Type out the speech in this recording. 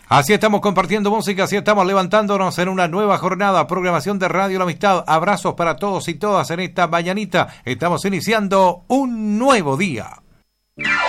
Así estamos compartiendo música, así estamos levantándonos en una nueva jornada, programación de Radio La Amistad. Abrazos para todos y todas en esta mañanita. Estamos iniciando un nuevo día.